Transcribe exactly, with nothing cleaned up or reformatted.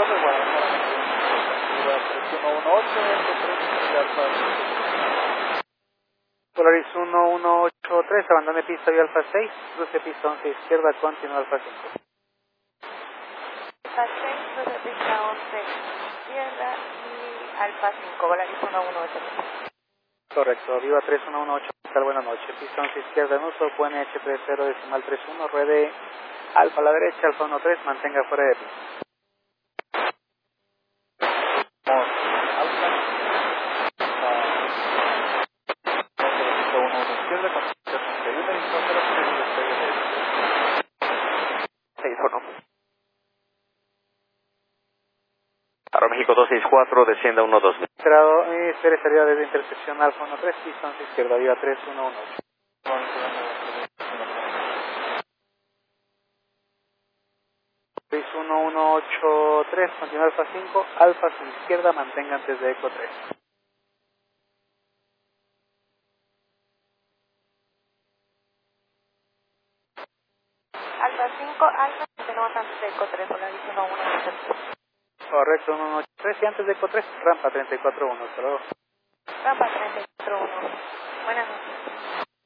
Torre, Guadalajara. tres uno uno ocho, tres Alfa. Polaris uno uno ocho tres, abandone pista vía Alfa seis, cruce pista once izquierda, continúa Alfa cinco. Alfa seis, cruce pista once izquierda y Alfa cinco, Polaris uno uno ocho tres. Correcto, Viva tres uno uno ocho, ¿qué tal? Buenas noches, pista once izquierda en uso, Q N H treinta decimal treinta y uno, ruede Alfa a la derecha, Alfa uno tres, mantenga fuera de pista. Para México dos seis cuatro, descienda uno dos. Esperado, eh, espere salida desde intersección Alfa uno tres, pista once izquierda, Viva tres uno uno ocho. seis uno uno ocho tres, continúa Alfa cinco, Alfa a su izquierda, mantenga antes de Eco tres. Alfa cinco, Alfa, tenemos antes de Eco tres, Polaris uno uno ocho tres. Correcto, uno uno ocho tres y antes de Eco tres, rampa treinta y cuatro uno, hasta luego. Rampa treinta y cuatro uno. Buenas noches.